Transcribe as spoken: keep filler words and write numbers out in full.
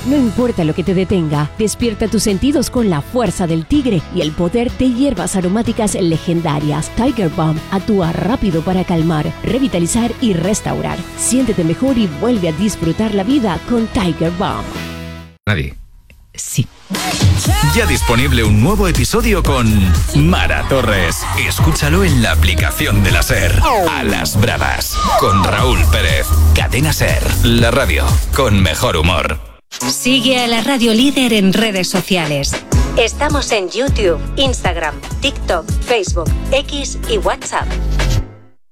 No importa lo que te detenga, despierta tus sentidos con la fuerza del tigre y el poder de hierbas aromáticas legendarias. Tiger Balm actúa rápido para calmar, revitalizar y restaurar. Siéntete mejor y vuelve a disfrutar la vida con Tiger Balm. Nadie. Sí. Ya disponible un nuevo episodio con Mara Torres. Escúchalo en la aplicación de la SER. A las bravas. Con Raúl Pérez. Cadena SER. La radio con mejor humor. Sigue a la radio líder en redes sociales. Estamos en YouTube, Instagram, TikTok, Facebook, X y WhatsApp.